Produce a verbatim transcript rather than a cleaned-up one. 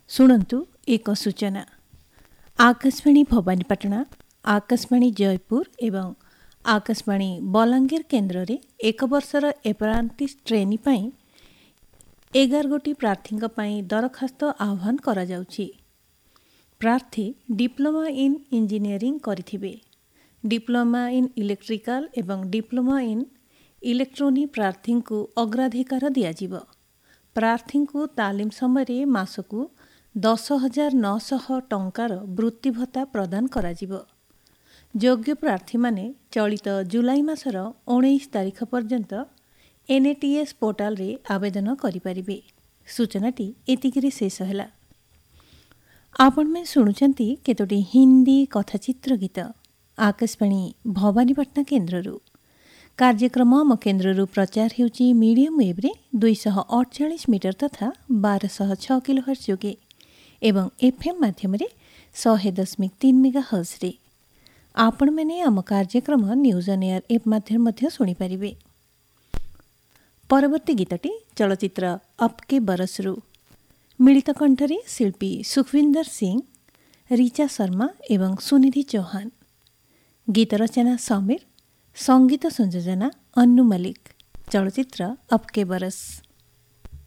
ଶୁଣନ୍ତୁ ଏକ ସୂଚନା। ଆକାଶବାଣୀ ଭବାନୀପାଟଣା, ଆକାଶବାଣୀ ଜୟପୁର ଏବଂ ଆକାଶବାଣୀ ବଲାଙ୍ଗୀର କେନ୍ଦ୍ରରେ ଏକ ବର୍ଷର ଏପ୍ରାଣ୍ଟିସ୍ ଟ୍ରେନି ପାଇଁ ଏଗାର ଗୋଟି ପ୍ରାର୍ଥୀଙ୍କ ପାଇଁ ଦରଖାସ୍ତ ଆହ୍ୱାନ କରାଯାଉଛି। ପ୍ରାର୍ଥୀ ଡିପ୍ଲୋମା ଇନ୍ ଇଞ୍ଜିନିୟରିଂ କରିଥିବେ। ଡିପ୍ଲୋମା ଇନ୍ ଇଲେକ୍ଟ୍ରିକାଲ ଏବଂ ଡିପ୍ଲୋମା ଇନ୍ ଇଲେକ୍ଟ୍ରୋନିକ୍ ପ୍ରାର୍ଥୀଙ୍କୁ ଅଗ୍ରାଧିକାର ଦିଆଯିବ। ପ୍ରାର୍ଥୀଙ୍କୁ ତାଲିମ ସମୟରେ ମାସକୁ ଦଶ ହଜାର ନଅଶହ ଟଙ୍କାର ବୃତ୍ତି ଭତ୍ତା ପ୍ରଦାନ କରାଯିବ। ଯୋଗ୍ୟ ପ୍ରାର୍ଥୀମାନେ ଚଳିତ ଜୁଲାଇ ମାସର ଉଣେଇଶ ତାରିଖ ପର୍ଯ୍ୟନ୍ତ ଏନ୍ ଏ ଟି ଏସ୍ ପୋର୍ଟାଲରେ ଆବେଦନ କରିପାରିବେ। ସୂଚନାଟି ଏତିକିରେ ଶେଷ ହେଲା। ଆପଣମାନେ ଶୁଣୁଛନ୍ତି କେତୋଟି ହିନ୍ଦୀ କଥାଚିତ୍ର ଗୀତ ଆକାଶବାଣୀ ଭବାନୀପାଟଣା କେନ୍ଦ୍ରରୁ। କାର୍ଯ୍ୟକ୍ରମ ଆମ କେନ୍ଦ୍ରରୁ ପ୍ରଚାର ହେଉଛି ମିଡ଼ିୟମ୍ ୱେଭ୍ରେ ଦୁଇଶହ ଅଠଚାଳିଶ ମିଟର ତଥା ବାରଶହ ଛଅ କିଲୋ ହର୍ଟ୍ଜ ଯୋଗେ ଏବଂ ଏଫ୍ ଏମ୍ ମାଧ୍ୟମରେ ଶହେ ଦଶମିକ ତିନି ମେଗା ହର୍ଟ୍ଜରେ। ଆପଣମାନେ ଆମ କାର୍ଯ୍ୟକ୍ରମ ନ୍ୟୁଜ୍ ଅନ୍ ଏୟାର ଏପ୍ ମାଧ୍ୟମରେ ମଧ୍ୟ ଶୁଣିପାରିବେ। ପରବର୍ତ୍ତୀ ଗୀତଟି ଚଳଚ୍ଚିତ୍ର ଅପ୍କେ ବରସରୁ। ମିଳିତ କଣ୍ଠରେ ଶିଳ୍ପୀ ସୁଖବିନ୍ଦର ସିଂ, ରିଚା ଶର୍ମା ଏବଂ ସୁନିଧି ଚୌହାନ। ଗୀତ ରଚନା ସମୀର, ସଙ୍ଗୀତ ସଂଯୋଜନା ଅନୁ ମଲ୍ଲିକ। ଚଳଚ୍ଚିତ୍ର ଅପ୍କେ ବରସ।